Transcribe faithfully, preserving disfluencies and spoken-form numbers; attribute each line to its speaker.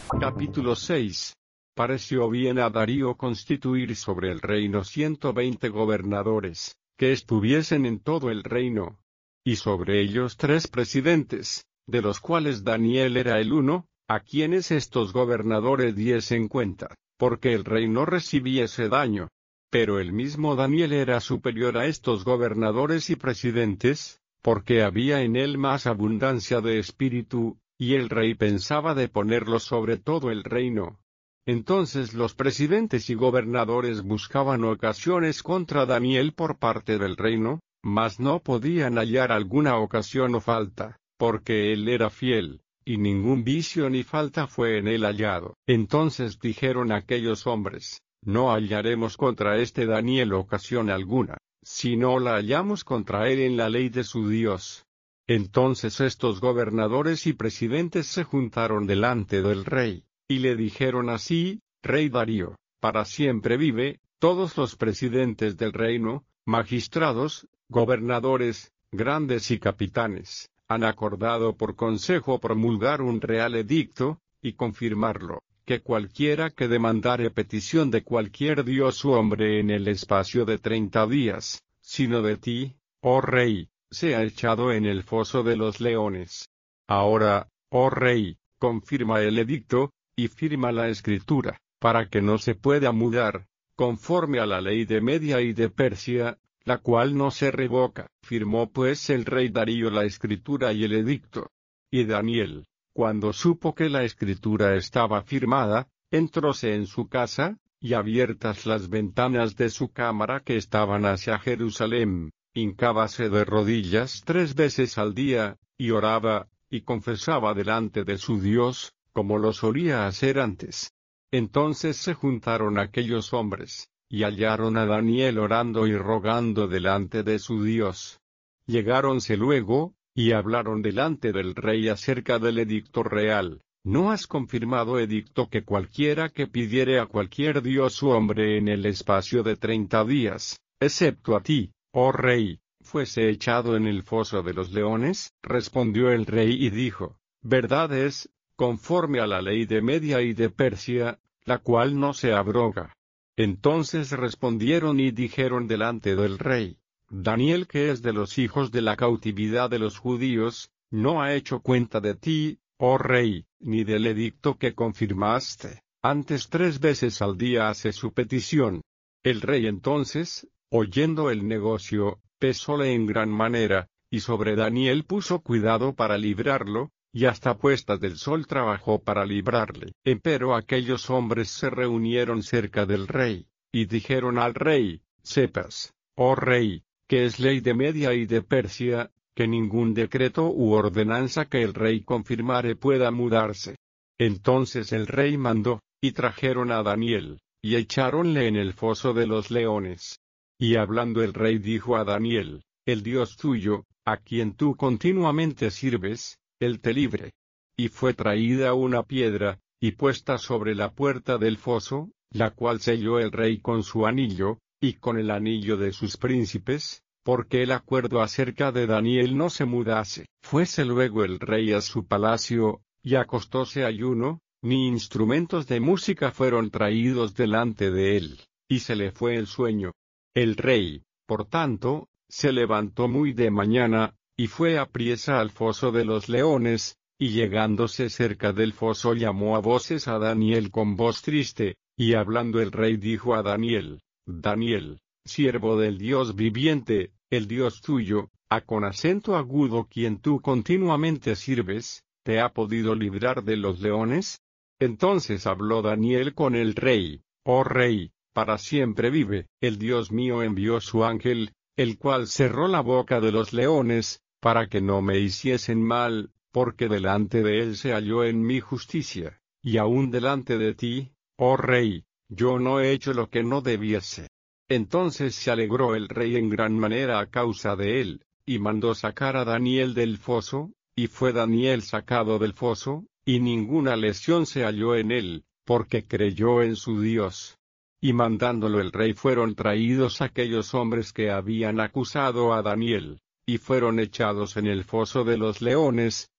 Speaker 1: Capítulo seis. Pareció bien a Darío constituir sobre el reino ciento veinte gobernadores, que estuviesen en todo el reino, y sobre ellos tres presidentes, de los cuales Daniel era el uno, a quienes estos gobernadores diesen cuenta, porque el rey no recibiese daño. Pero el mismo Daniel era superior a estos gobernadores y presidentes, porque había en él más abundancia de espíritu, y el rey pensaba de ponerlo sobre todo el reino. Entonces los presidentes y gobernadores buscaban ocasiones contra Daniel por parte del reino, mas no podían hallar alguna ocasión o falta, porque él era fiel, y ningún vicio ni falta fue en él hallado. Entonces dijeron aquellos hombres: no hallaremos contra este Daniel ocasión alguna, si no la hallamos contra él en la ley de su Dios. Entonces estos gobernadores y presidentes se juntaron delante del rey, y le dijeron así: Rey Darío, para siempre vive. Todos los presidentes del reino, magistrados, gobernadores, grandes y capitanes, han acordado por consejo promulgar un real edicto, y confirmarlo, que cualquiera que demandare petición de cualquier dios u hombre en el espacio de treinta días, sino de ti, oh rey, sea echado en el foso de los leones. Ahora, oh rey, confirma el edicto, y firma la escritura, para que no se pueda mudar, conforme a la ley de Media y de Persia, la cual no se revoca. Firmó pues el rey Darío la escritura y el edicto. Y Daniel, cuando supo que la escritura estaba firmada, entróse en su casa, y abiertas las ventanas de su cámara que estaban hacia Jerusalén, hincábase de rodillas tres veces al día, y oraba, y confesaba delante de su Dios, como lo solía hacer antes. Entonces se juntaron aquellos hombres, y hallaron a Daniel orando y rogando delante de su Dios. Llegáronse luego, y hablaron delante del rey acerca del edicto real. ¿No has confirmado edicto que cualquiera que pidiere a cualquier dios u hombre en el espacio de treinta días, excepto a ti, oh rey, fuese echado en el foso de los leones? Respondió el rey y dijo: verdad es, conforme a la ley de Media y de Persia, la cual no se abroga. Entonces respondieron y dijeron delante del rey: Daniel, que es de los hijos de la cautividad de los judíos, no ha hecho cuenta de ti, oh rey, ni del edicto que confirmaste. Antes tres veces al día hace su petición. El rey entonces, oyendo el negocio, pesóle en gran manera, y sobre Daniel puso cuidado para librarlo, y hasta puestas del sol trabajó para librarle. Empero aquellos hombres se reunieron cerca del rey, y dijeron al rey: sepas, oh rey, que es ley de Media y de Persia, que ningún decreto u ordenanza que el rey confirmare pueda mudarse. Entonces el rey mandó, y trajeron a Daniel, y echáronle en el foso de los leones. Y hablando el rey dijo a Daniel: el Dios tuyo, a quien tú continuamente sirves, él te libre. Y fue traída una piedra, y puesta sobre la puerta del foso, la cual selló el rey con su anillo, y con el anillo de sus príncipes, porque el acuerdo acerca de Daniel no se mudase. Fuese luego el rey a su palacio, y acostóse ayuno, ni instrumentos de música fueron traídos delante de él, y se le fue el sueño. El rey, por tanto, se levantó muy de mañana, y fue apriesa al foso de los leones, y llegándose cerca del foso llamó a voces a Daniel con voz triste, y hablando el rey dijo a Daniel: Daniel, siervo del Dios viviente, el Dios tuyo, a con acento agudo quien tú continuamente sirves, ¿te ha podido librar de los leones? Entonces habló Daniel con el rey: oh rey, para siempre vive. El Dios mío envió su ángel, el cual cerró la boca de los leones, para que no me hiciesen mal, porque delante de él se halló en mí justicia, y aún delante de ti, oh rey, yo no he hecho lo que no debiese. Entonces se alegró el rey en gran manera a causa de él, y mandó sacar a Daniel del foso, y fue Daniel sacado del foso, y ninguna lesión se halló en él, porque creyó en su Dios. Y mandándolo el rey fueron traídos aquellos hombres que habían acusado a Daniel, y fueron echados en el foso de los leones,